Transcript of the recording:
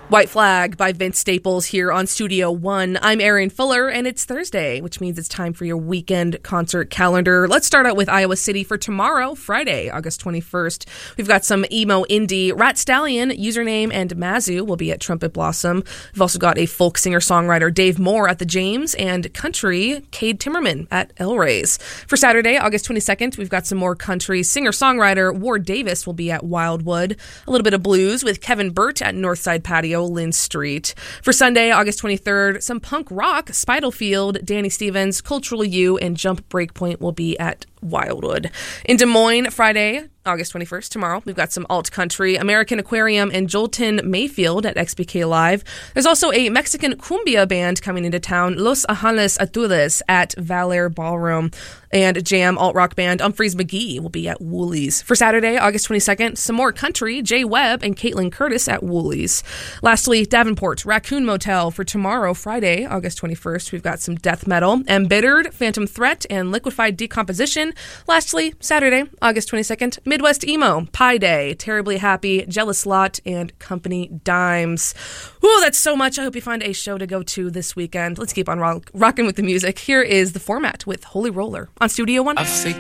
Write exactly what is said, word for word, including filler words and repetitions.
White Flag by Vince Staples here on Studio One. I'm Erin Fuller, and it's Thursday, which means it's time for your weekend concert calendar. Let's start out with Iowa City for tomorrow, Friday, August twenty-first. We've got some emo indie. Rat Stallion, Username, and Mazu will be at Trumpet Blossom. We've also got a folk singer-songwriter, Dave Moore, at the James, and country, Cade Timmerman at El Rey's. For Saturday, August twenty-second, we've got some more country. Singer-songwriter Ward Davis will be at Wildwood. A little bit of blues with Kevin Burt at Northside Patio, Lynn Street. For Sunday, August twenty-third, some punk rock, Spitalfield, Danny Stevens, Cultural U, and Jump Breakpoint will be at Wildwood. In Des Moines, Friday, August twenty-first, tomorrow, we've got some alt country, American Aquarium, and Jolton Mayfield at X B K Live. There's also a Mexican cumbia band coming into town, Los Ángeles Azules, at Valer Ballroom. And jam alt-rock band Umphreys McGee will be at Woolies. For Saturday, August twenty-second, some more country, Jay Webb and Caitlin Curtis at Woolies. Lastly, Davenport, Raccoon Motel. For tomorrow, Friday, August twenty-first, we've got some death metal, Embittered, Phantom Threat, and Liquefied Decomposition. Lastly, Saturday, August twenty-second, Midwest Emo, Pie Day, Terribly Happy, Jealous Lot, and Company Dimes. Whoa, that's so much. I hope you find a show to go to this weekend. Let's keep on rock- rocking with the music. Here is The Format with Holy Roller on Studio One.